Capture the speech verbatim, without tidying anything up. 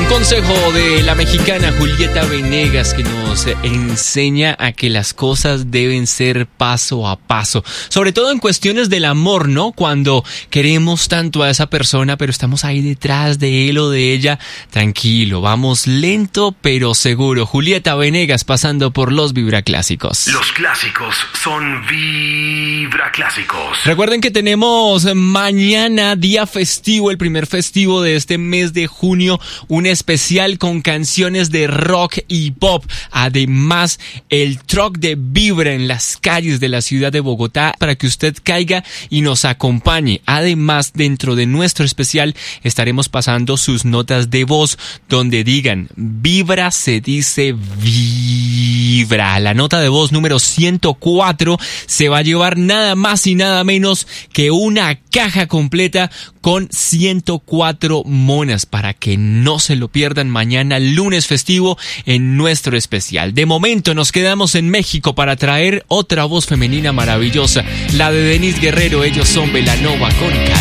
consejo de la mexicana Julieta Venegas, que nos enseña a que las cosas deben ser paso a paso, sobre todo en cuestiones del amor, ¿no? Cuando queremos tanto a esa persona, pero estamos ahí detrás de él o de ella, tranquilo, vamos lento pero seguro. Julieta Venegas pasando por los Vibraclásicos. Los clásicos son Vibraclásicos. Recuerden que tenemos mañana día festivo, el primer festivo de este mes de junio, un especial con canciones de rock y pop. Además, el truck de Vibra en las calles de la ciudad de Bogotá para que usted caiga y nos acompañe. Además, dentro de nuestro especial estaremos pasando sus notas de voz donde digan Vibra se dice Vibra. La nota de voz número ciento cuatro se va a llevar nada más y nada menos que una caja completa con ciento cuatro monas para que no se lo pierdan mañana lunes festivo en nuestro especial. De momento nos quedamos en México para traer otra voz femenina maravillosa, la de Denise Guerrero. Ellos son Belanova con